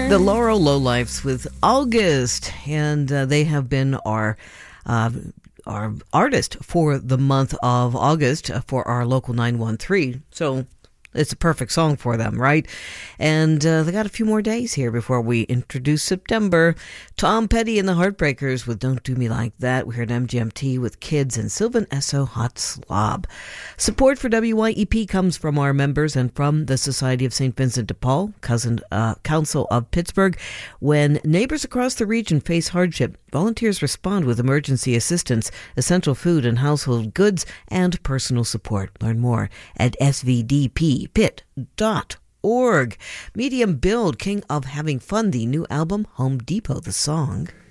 The Laurel Lowlifes with August, and they have been our artist for the month of August for our local 913. So it's a perfect song for them, right? And they got a few more days here before we introduce September. Tom Petty and the Heartbreakers with Don't Do Me Like That. We heard MGMT with Kids and Sylvan Esso Hot Slob. Support for WYEP comes from our members and from the Society of St. Vincent de Paul, Council of Pittsburgh. When neighbors across the region face hardship, volunteers respond with emergency assistance, essential food and household goods, and personal support. Learn more at svdppit.org. Medium Build, King of Having Fun, the new album, Home Depot, the song.